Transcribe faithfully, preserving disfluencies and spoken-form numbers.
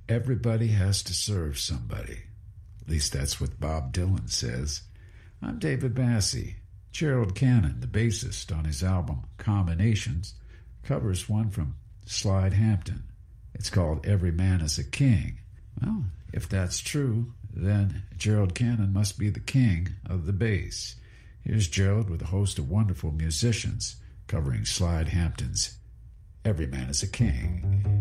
Everybody has to serve somebody. At least that's what Bob Dylan says. I'm David Massey. Gerald Cannon, the bassist on his album Combinations, covers one from Slide Hampton. It's called Every Man is a King. Well, if that's true, then Gerald Cannon must be the king of the bass. Here's Gerald with a host of wonderful musicians covering Slide Hampton's Every Man is a King.